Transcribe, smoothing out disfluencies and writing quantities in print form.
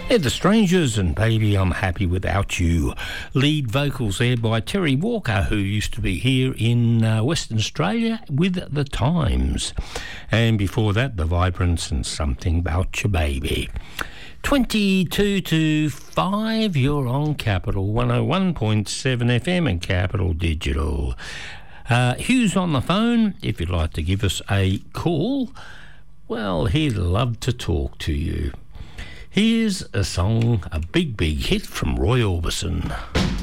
They're the Strangers and Baby I'm Happy Without You. Lead vocals there by Terry Walker, who used to be here in Western Australia with The Times. And before that, The Vibrants and Something About Your Baby. 22 to 5, you're on Capital 101.7 FM and Capital Digital. Hugh's on the phone. If you'd like to give us a call, well, he'd love to talk to you. Here's a song, a big, big hit from Roy Orbison.